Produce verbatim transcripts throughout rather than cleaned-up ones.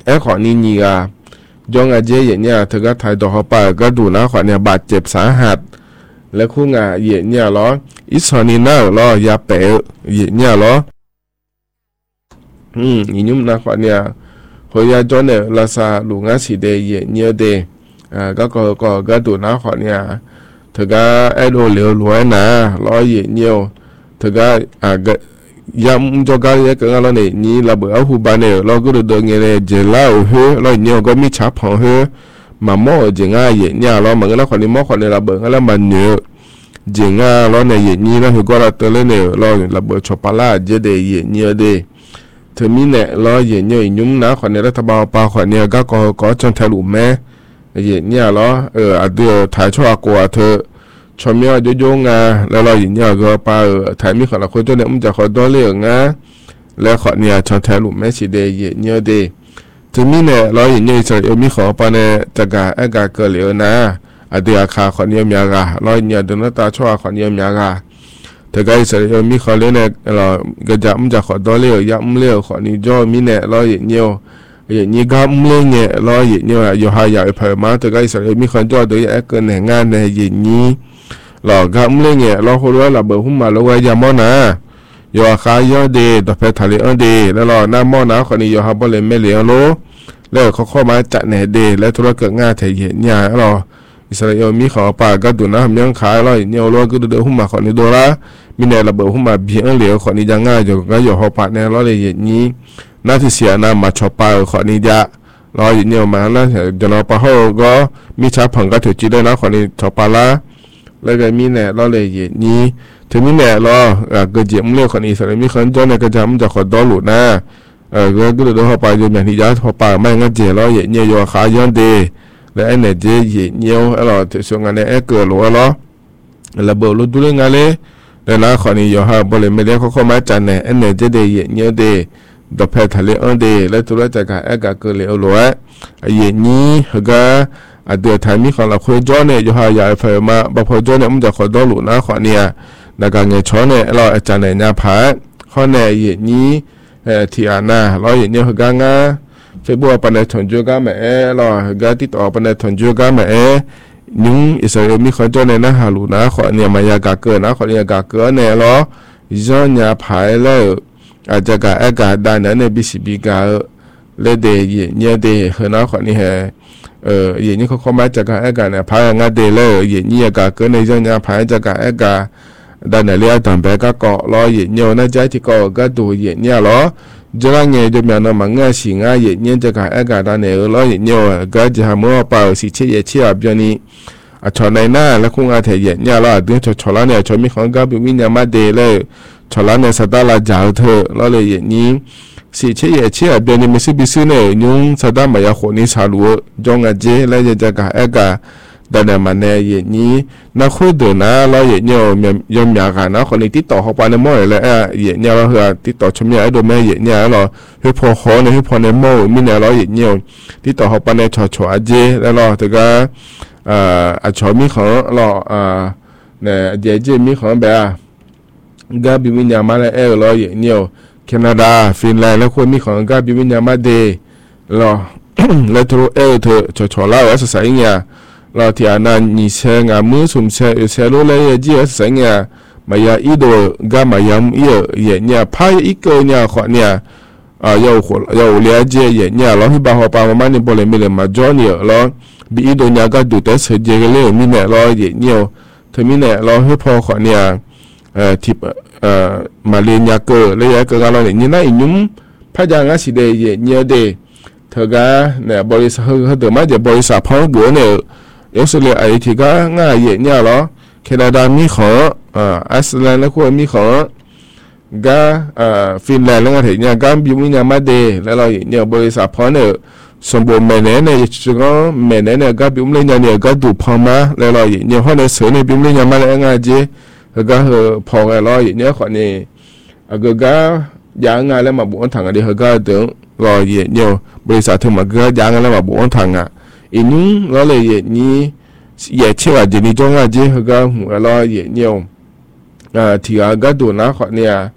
ไอ้ขอนี่นี่อ่ะยองอาเจเย่เนี่ยเธอก็ถ่ายต่อเขาไปก็ดูนะขอเนี่ยบาดเจ็บสาหัสแล้วคู่งาเย่เนี่ยล้ออิสราเอลล้อยาเป๋เย่เนี่ยล้ออืมอีนุ่มนะขอเนี่ยพอยาจอนเนี่ยลาซาลูงาสีเดเย่เนี่ยเดอ่าก็ก็ก็ก็ดูนะขอเนี่ยเธอก็ไอ้โดเหลวรวยนะล้อเย่เนี่ยเธอก็อ่าก็ยามจอการเนี่ยก็งั้นแล้วเนี่ยนี่ระเบิดหูบานเนี่ยเราก็ดูเงี้ยเนี่ยเจล่าโอ้โหแล้วเนี่ยก็มีชับของเฮมาหม้อเจงอ่ะเย่เนี่ยเราเหมือนกันแล้วคนนี้หม้อคนนี้ระเบิดกันแล้วมันเนื้อเจงอ่ะเราเนี่ยเย่นี่แล้วเขาก็เราเตือนเลยเนี่ยเราระเบิดชอปลาเจเดเย่เนี่ยเดเธอมีเนี่ยเราเย่เนี่ยยุ่งนะคนนี้รัฐบาลปาคนนี้ก็ก็ก็จนทะลุแม่เย่เนี่ยเราเอออาเดียวถ่ายชั่วกว่าเธอชมยอดโยงอ่ะแล้วเราอย่างเงี้ยก็ไปถ่ายมีขอละคนตัวเนี่ยมันจะขอตัวเรื่องอ่ะแล้วขอเนี่ยชนแทลุแม่สีเดย์เงี้ยเดย์ถึงมีเนี่ยเราอย่างเงี้ยอิสราเอลมีขอไปเนี่ยจะกาเอกาเกลียวนะอดีตขาขอเนี่ยมีอะไรเราอย่างเงี้ยเดินตาชั่วขอเนี่ยมีอะไรแต่ก็อิสราเอลมีขอเลี้ยเนี่ยเราก็จะมันจะขอตัวเรื่องยับเลี้ยวขอนี่จ่อมีเนี่ยเราอย่างเงี้ยอย่างนี้ก็ไม่เงี้ยเราอย่างเงี้ยอยู่หายาเผยมาแต่ก็อิสราเอลมีคนจ่อตัวเอกเกินแห่งงานในอย่างนี้หลอกก็ไม่เงี้ยเราคนว่าเราเบื่อหุ่มมาแล้วไว้ยามอนะยอขายอเดต่อไปทะเลอันเดแล้วเราหน้ามอนะคนนี้ยอฮับบเลยไม่เหลียวโลแล้วเขาเข้ามาจัดแหนเดและธุรกิจงานเทียนยาเราอิสราเอลมีขอป่าก็ดูนะยังขายเราเนี่ยเราก็ดูหุ่มมาคนนี้ดูละมีเนี่ยเราเบื่อหุ่มมาเบี้ยเหลียวคนนี้ยังง่ายอยู่ก็อยู่หัวป่าเนี่ยเราเลยอย่างนี้น่าที่เสียน้ำมาชอบป่าคนนี้จะเราอย่างเนี่ยมาแล้วจะเราป่าเขาก็มีชาผังก็ถือจีได้นะคนนี้ชอบป่าละแล้วก็มีเนี่ยเราเลยอย่างนี้ถึงมีเนี่ยเราเอ่อก็เจ็บเรื่องคนอิสราเอลมีคนจนเนี่ยก็จะมันจะขอดอหลุดนะเออก็ก็เลยเข้าไปจนอย่างที่ยาเข้าไปไม่งั้นเจ็บเราอย่างเนี่ยโยขาย้อนเดและไอ้เนี่ยเจ็บอย่างเนี่ยเราถึงส่วนงานเนี่ยไอ้เกิดหรือว่าเราระเบิดรู้ดูเรื่องงานเลยแล้วนะคนนี้โยฮาบริไม่ได้เขาเข้ามาจันเนี่ยไอ้เนี่ยเจ็บเดอย่างเนี่ยเดดอกแพทะเลอันเดแล้วตัวจากการไอ้ก็เกิดเลยเอาหรือว่าอย่างนี้ก็อาเดือดไทยมีของเราคุยจ้อเนี่ยอยู่หายาไฟมาบางพอจ้อเนี่ยมันจะขอดอหลุนะขอเนี่ยในการเงินช้อนเนี่ยเราอาจารย์เนี่ยผาข้อเนี่ยอย่างนี้เอ่อที่อ่านนะเราอย่างนี้เขาการงานเฟซบุ๊กปันในถนจูก้าแม่เราการติดต่อปันในถนจูก้าแม่นุ่งอิสราเอลมีของจ้อเนี่ยนะฮาลูนะขอเนี่ยมายากาเกินนะขอเนี่ยกาเกินเนี่ยเราย้อนยาผาแล้วอาจจะการเอกาด้านนั้นในบิสิบิกาเลเดย์เนี่ยเดย์เฮนะขอนี่เหเอออย่างนี้เขาเข้ามาจากการเอกาเนี่ยพายงาเดเลยอย่างนี้ก็เกิดในจังหวะพายจากการเอกาด้านไหนเรียกต่างไปก็เกาะรออย่างเงี้ยน่าจะที่เกาะก็ดูอย่างเงี้ยหรอจะว่าไงจะมีน้ำมันง่ายสิง่ายอย่างเงี้ยจากการเอกาด้านไหนรออย่างเงี้ยก็จะทำว่าเปล่าสิเชี่ยเชี่ยแบบนี้อ่ะชนในหน้าแล้วคงอาจจะอย่างเงี้ยเราดึงชนชนแล้วเนี่ยชนมีของก็เป็นวิญญาณมาเดเลยชนแล้วเนี่ยสัตว์ละจ่าเธอเราเลยอย่างนี้สิเชี่ยเชี่ยแบบนี้ไม่ซื้อบิซื้อเนี่ยยุ่งสัตว์มาอยากคนนี้ชาลัวจงอาเจแล้วจะจากการเอกาดันมันเนี่ยอย่างนี้นักขุดนะเราอย่างเงี้ยยอมอยากกันนะคนนี้ติดต่อเขาไปในหม้อเลยเอออย่างเงี้ยเราเหือติดต่อชมยาไอ้โดแม่อย่างเงี้ยเราเฮ้ยพอขอเนี่ยเฮ้ยพอในหม้อมีเนี่ยเราอย่างเงี้ยติดต่อเขาไปในชอชออาเจแล้วเราแต่ก็เอ่ออาชอมีของเราเอ่อเนี่ยเจเจมีของแบบก็บิวิญญาณมาแล้วเออเราอย่างเงี้ยแคนาดาฟินแลนด์แล้วคนมีของก็บิวิญญาณมาเดเราแล้วตัวเออเธอชอชอเราว่าสายเงี้ยเราที่อ่านนี่เสียงมือสุ่มเสียเสียรู้เลยจีเสียงเนี่ยมายาอีโดก็มายามเยอะเนี่ยพายอีกเนี่ยขอเนี่ยอ่า要火要了解เนี่ยเราที่บ้านเขาปามาเนี่ยบริไม่เลยมาจอนเนี่ยเราบีอีโดเนี่ยก็ดูแต่เสียเจกันเลยมีเนี่ยเราเนี่ยเธอมีเนี่ยเราให้พอขอเนี่ยเอ่อที่เอ่อมาเรียนยาเกอเลยยาเกอเราเนี่ยนี่น่าอิ่มพยางาสิเดยเนี่ยเดเธอก็เนี่ยบริษัทเขาเดิมมาจะบริษัทพังเดือเนี่ย有时咧，哎，ที่ก็ง่ายอย่างเงี้ยหรอแคนาดามีขออ่าไอซ์แลนด์แล้วก็มีขอก็อ่าฟินแลนด์แล้วก็ที่เนี่ยก็บิวมีเนี่ยมาเดแล้วเราอย่างเงี้ยบริษัทพอเนี่ยสมบูรณ์แม่เนี่ยจุดก็แม่เนี่ยก็บิวมีเนี่ยก็ดูพอมาแล้วเราอย่างเงี้ยพอเนี่ยเสือเนี่ยบิวมีเนี่ยมาแล้วง่ายจีก็เออพอแล้วเราอย่างเงี้ยขอเนี่ยก็ก็ยังง่ายแล้วมาบุญทางอะไรก็เดี๋ยวเราอย่างเงี้ยบริษัทถึงมาก็ยังง่ายแล้วมาบุญทางอ่ะอีนู้เราเลยอย่างนี้也เชื่อจะนี่จงอาเจเขาก็หัวเราอย่างเงี้ยอ่าที่อาก็ดูนะขอเนี่ย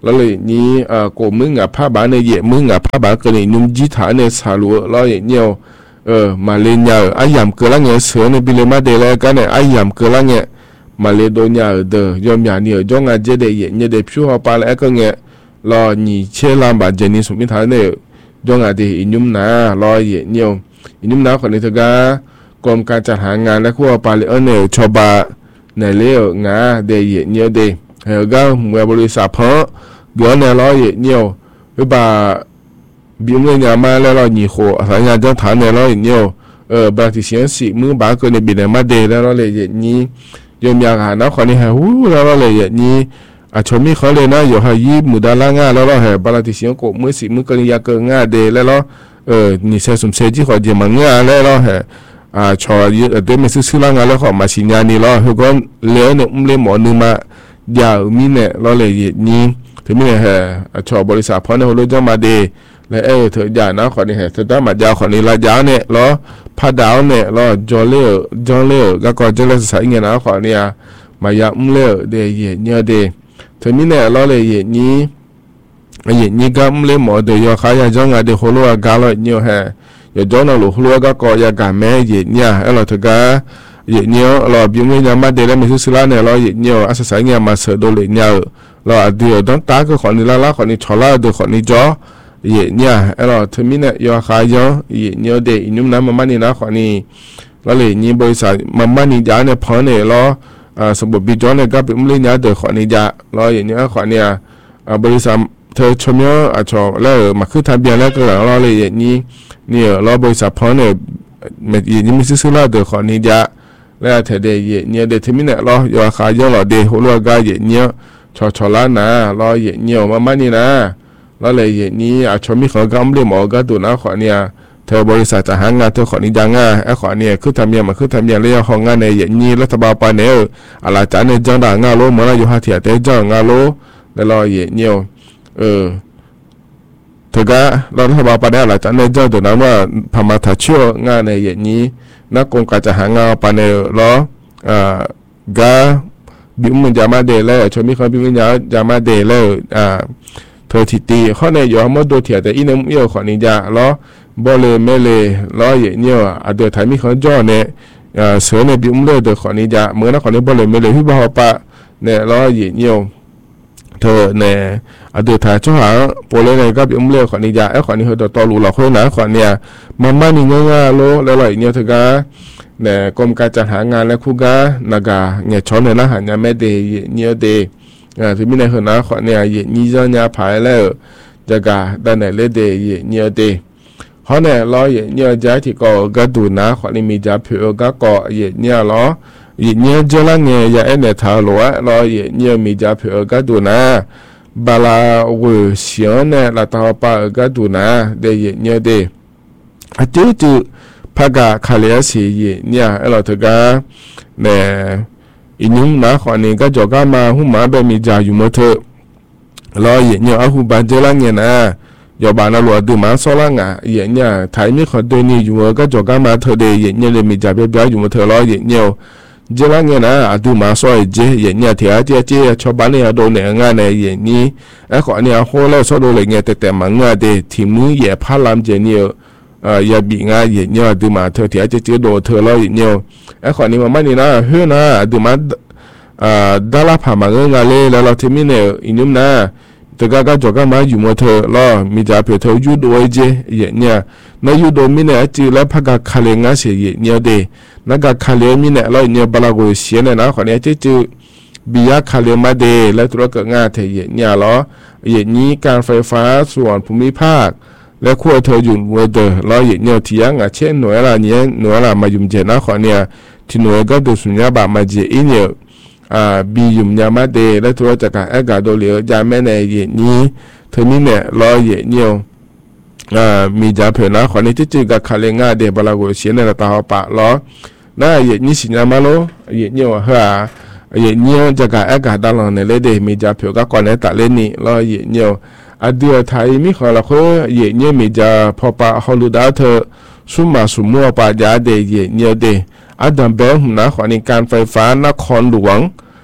แล้วเลยนี้เอ่อกูมึงอ่ะผ้าบาในเย่มึงอ่ะผ้าบาเกินนุ่มจีฐานในสาลัวแล้วอย่างเงี้ยเออมาเล่นยาไอ้ยำเกลือเงี้ยเสือในบิเลมาเดลกันเนี่ยไอ้ยำเกลือเงี้ยมาเลโดเนียเดอยอมยาเนี่ยจ้องอาเจเดยเนี่ยเดพิวฮอปาแล้วก็เงี้ยรอหนีเชลามบาเจนิสุมิทานเนี่ยจ้องอาเดอินุมนารอเย่เนี่ยอินุมนาคนนี้เถอะกากรมการจัดหางานและคู่ปาเลเอเนลชอบาในเลี้ยงาเดยเนี่ยเดเฮก็เมื่อบริษัทเพาะเดี๋ยวในรอเย่เนี่ยหรือบ่าบิมเงี้ยมาแล้วรอหนีโคสายงานจ้างฐานในรอเย่เนี่ยเออบางทีเสียงสิมือบางคนในบินในมาเดแล้วรอเลยเย่นี้ยมยาหานะคนนี้ฮะวู้แล้วรอเลยเย่นี้อาชมีเขาเลยนะอยู่หายีมุดาล่างาแล้วรอเหบางทีเสียงกบมือสิมือกันยาเกินงาเดแล้วรอเออนี่เสียสมเสจีขอเจมังงาแล้วรอเหอ่าชอยืดเดี๋ยวไม่ซื้อซื้อล่างาแล้วขอมาชิญญานี่รอเฮก็เลี้ยวเนี่ยอุ้มเลี้ยหมอนึงมายาวมีเนี่ยรอเลยเย่นี้ถึงมีเนี่ยฮะชอบริษัทเพราะเนี่ยเขารู้จักมาเดและเออเธออย่านะคนนี้ฮะเธอได้มายาวคนนี้ละยาวเนี่ยรอพาดาวเนี่ยรอจอเลี้ยวจอเลี้ยวก็ก็จะเล่นสายเงี้ยนะคนนี้มายาวอุ้มเลี้ยวเดย์เย่เนี่ยเดย์ถึงมีเนี่ยรอเลยเย่นี้เย่นี้ก็อุ้มเลี้ยหมอเดย์ยอขายาจังอ่ะเดย์หัวลัวกาลอยเนี่ยฮะยอจ้องเราหัวลัวก็ก็ยากาแม่เย่เนี่ยเออเราเธอก็เย่เนี่ยเราบิวเงี้ยมาเดย์แล้วมีสุดๆเนี่ยเราเย่เนี่ยอาศัยเงี้ยมาเสดโดเลยเนี่ยเราเดี๋ยวต้องตาก็คนนี้ละละคนนี้ชอละเดี๋ยวคนนี้จ่อเย่เนี่ยเออเราถึงมีเนี่ยยอขายาเย่เนี่ยเดย์นุ่มน้ำมันนี่นะคนนี้แล้วเลยนี่บริษัทมันนี่จ้าเนี่ยพอเนี่ยเราอ่าสมบูรณ์บิจอนเนี่ยก็เป็นมุ่งเลี้ยเดี๋ยวขอนี้จะรออย่างนี้ขอเนี่ยอ่าบริษัทเธอชมเยอะอ่ะชอบแล้วมาขึ้นทะเบียนแล้วก็รอเลยอย่างนี้เนี่ยรอบริษัทพอเนี่ยไม่อย่างนี้ไม่ซื้อแล้วเดี๋ยวขอนี้จะแล้วเธอเดี๋ยวเนี่ยเดี๋ยวที่มีเนี่ยรอยอขายอรอเดี๋ยวหัวรัวก็อย่างเนี้ยชอชอล้านนะรออย่างเนี้ยมามันนี่นะแล้วเลยอย่างนี้อ่ะชมมีของกำเลี้ยหมอก็ตัวนะขอเนี่ยเธอบริษัทจะหางานเธอขอนี้ยังอ่ะไอ้ขอเนี่ยคือทำยังมาคือทำยังเรียกของงานในอย่างนี้รัฐบาลไปเนี่ยอะไรจานในจังด่างานโลเหมือนเราอยู่หาเถียแต่จังงานโลแล้วรออย่างเนี้ยเออเธอก็เรารัฐบาลไปเนี่ยอะไรจานในจังตัวนั้นว่าพม่าถ้าเชื่องานในอย่างนี้นักกงการจะหางานไปเนี่ยรออ่าก็บิวมันจะมาเดแล้วชมมีคนบิวมันจะมาเดแล้วอ่าเธอทิตีข้อในอยู่มาดูเถียแต่อีน้ำเอี้ยวขอนี้จะรอบอลเลยไม่เลยล้อเย่เนี่ยอ่ะเดี๋ยวถ่ายมีคนจ่อเนี่ยอ่าเสือเนี่ยบิวเลยเดี๋ยวขอนี้จะเมื่อนักขอนี้บอลเลยไม่เลยพี่บ่าวปะเนี่ยล้อเย่เนี่ยเธอเนี่ยอ่ะเดี๋ยวถ่ายจ่อหาโปรเลยเนี่ยก็บิวเลยขอนี้จะไอ้ขอนี้เขาต่อรู้หรอกคนนะขอเนี่ยมันไม่มีง่ายๆโลแล้วอะไรเนี่ยเธอก็เนี่ยกรมการจัดหางานและคู่ก็นากาเนี่ยช้อนเนี่ยนะหางานไม่เดย์เนี่ยเดย์อ่าที่มีในคนนะขอเนี่ยเย่นี่จะเนี่ยผายแล้วจะกาด้านไหนเลยเดย์เย่เนี่ยเดย์เขาเนี่ยล้อเย่เนี่ยใจที่ก็ก็ดูนะขอนี่มีจะเผื่อก็ก็เย่เนี่ยล้อเย่เนี่ยจะละเงี้ยอย่าเอ็นเนี่ยท้าล้อล้อเย่เนี่ยมีจะเผื่อก็ดูนะบาลาเวเสียงเนี่ยละท้าป้าก็ดูนะเดย์เย่เนี่ยเดย์อ่ะจู่จู่พักกะขายเสียเย่เนี่ยเราถึงก็เนี่ยอินุมนะขอนี่ก็จอกมาหุ่มมาแบบมีจ่าอยู่เมื่อเถอะรอเย่เนี่ยเอาหุ่บานเจละเงี้ยนะยอบานาลัวดูมาโซล่างอ่ะเย่เนี่ยไทยมีคนตัวนี้อยู่ก็จอกมาเธอเดย์เย่เนี่ยเลยมีจ่าเบี้ยอยู่เมื่อเถอะรอเย่เนี่ยเจละเงี้ยนะดูมาโซ่เจเย่เนี่ยเถียเจเจชาวบ้านเนี่ยโดนเนี่ยงานในเย่นี้ไอ้ขอเนี่ยโหแล้วโซโดเลยเงี้ยแต่แต่มังงาเดทีมือเย่พาลามเจเนี่ยเอ่อยาบีงาเย่เนี่ยดูมาเธอเถียเจเจโดเธอรอเย่เนี่ยไอ้ขอนี่มันไม่นี่นะเฮ้ยนะดูมาอ่าดาราพามาเงินอะไรแล้วเราที่มีเนี่ยอินุมนะแต่ก็ก็จอกมาอยู่มาเธอล้อมีจ่าเผื่อเธอยูโดเจเย่เนี่ยนายยูโดมีเนี่ยจีแล้วพักกับคาเลงาเสียเย่เนี่ยเดนักกับคาเลมีเนี่ยเราเนี่ยบาลาโกเสียเนี่ยนะขอเนี่ยจีจีบิยาคาเลมาเดแล้วตัวก็งาเธอเย่เนี่ยล้อเย่นี้การไฟฟ้าส่วนภูมิภาคและขั้วเธออยู่เวเดอร์ล้อเย่เนี่ยที่ยังอ่ะเช่นหน่วยละเนี่ยหน่วยละมายุ่มเจนะขอเนี่ยที่หน่วยก็ดูสุญญาบามาเจอีเนี่ยอ่าบียุ่มยามาเดและตัวจากการเอกาโดเหลียวยาแม่ในเย่นี้เธอนี่เนี่ยล้อเย่เนี่ยอ่ามีจ่าเผื่อนะขอนี้ที่จีกับคาเลงาเดบาลาโกเสียในตาหปะล้อน่าเย่นี้สิญามาโลเย่เนี่ยเฮาเย่เนี่ยจากการเอกาดาลังในเลเดมีจ่าเผื่อก็ก่อนในตาเลนี่ล้อเย่เนี่ยอดีตไทยมีขอละคนเย่เนี่ยมีจ่าพอปะฮอลูดาเธอสุมาสุมัวปะยาเดเย่เนี่ยเดอดัมเบลนะขอในการไฟฟ้านครหลวง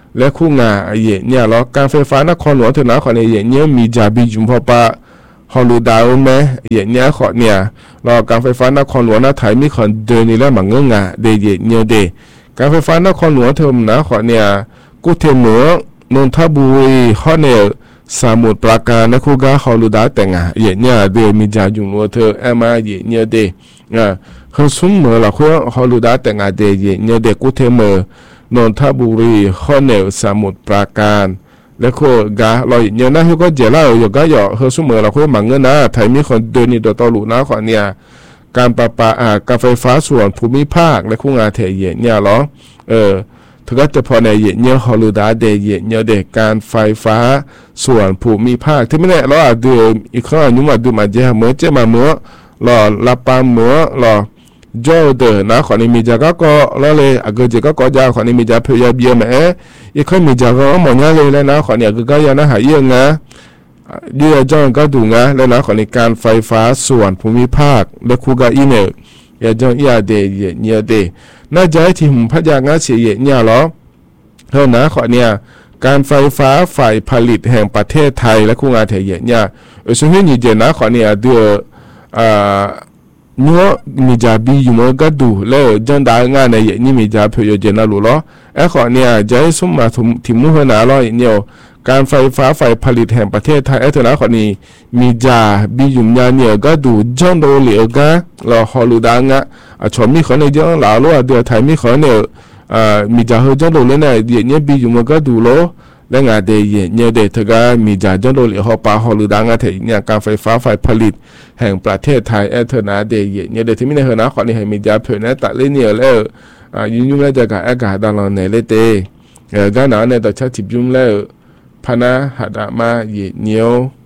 และคู่งาเย่เนี่ยล้อการไฟฟ้านครหลวงเถอะนะขอเนี่ยเย่เนี่ยมีจาบีจุมพอปะฮอลูดาวไหมเย่เนี่ยขอเนี่ยล้อการไฟฟ้านครหลวงนะไทยมีคนเดินนี่แล้วมันเงื้องาเดเย่เนี่ยเดการไฟฟ้านครหลวงเถอะนะขอเนี่ยกูเทเหนือนนทบุรีฮอเนี่ยสมุทรปราการนะคู่กาฮอลูดาแต่งอ่ะเย่เนี่ยเดมีจาจุมวัวเธอเอ็มอาเย่เนี่ยเดอ่าเขาสุ่มเหมือละคู่ฮอลูดาแต่งอ่ะเดเย่เนี่ยเดกูเทเหมือนนทบุรีฮอเนี่ยสมุทรปราการแล้วคู่กาลอยเนี่ยนะเขาก็เจล่าอยู่ก็อย่าเขาสุ่มเหมือละคู่มังเงินนะไทยมีคนเดินนี่ตัวต่อหลุนะขอเนี่ยการประปาอ่าการไฟฟ้าส่วนภูมิภาคและคู่งานเทเย่เนี่ยหรอเออถ้าก็จะพอในเย่เนี่ยฮอลูดาเดเย่เนี่ยเดการไฟฟ้าส่วนภูมิภาคที่ไม่แน่เราอาจดูอีกข้อนึงมาดูมาเจอเมื่อเจอมาเมื่อหล่อลาปาเมื่อหล่อโจเดนะขอในมีจากก็แล้วเลยอากูจะก็ก็จะขอในมีจากเพียบเยี่ยมเอ๊ะอีกข้อมีจากก็หมดเนี่ยเลยแล้วนะขอเนี่ยก็ก็ยังนะหายเยอะนะเดี๋ยวจ้องก็ดูนะแล้วนะขอในการไฟฟ้าส่วนภูมิภาคและคู่กับอีเมลอย่าจ้องอย่าเดเย่เนี่ยเดน่าจะให้ทีมพัฒนางานเสียเย่เนี่ยหรอเท่านะขอเนี่ยการไฟฟ้าฝ่ายผลิตแห่งประเทศไทยและคู่งานเทียเนี่ยเออส่วนนี้เจนะขอเนี่ยเดืออ่าเนื้อมีจาบีอยู่มั้งก็ดูแล้วจังได้งานในเย่นี่มีจาเพียเจนะรู้หรอไอ้ขอเนี่ยจะให้สมมาถึงมือหนาลอยเนี่ยการไฟฟ้าฝ่ายผลิตแห่งประเทศไทยไอ้เท่านะขอนี้มีจาบีอยู่เนี่ยก็ดูจังโดเหลียวกันเราฮอลูดังอ่ะชมมีคนในจังหลาล้วนเดือไทยมีคนเนี่ยอ่ามีจาเฮจังโดเลยเนี่ยเดี๋ยวนี้บีอยู่มันก็ดูโลและงานเดียเนี่ยเดทก็มีจาจังโดเลยฮอปาฮอลูดังอ่ะเถอะเนี่ยการไฟฟ้าฝ่ายผลิตแห่งประเทศไทยเอเธอนาเดียเนี่ยเดที่ไม่ได้เฮนะขอนี่ให้มีจาเผื่อนะตัดเล่นเนี่ยแล้วอ่ายุ่งยุ่งแล้วจะกับอากาศดังเราในเลเตเออก็หนาเนี่ยต่อชัดจิบยุ่งแล้วพนะหัดมาเยเนียว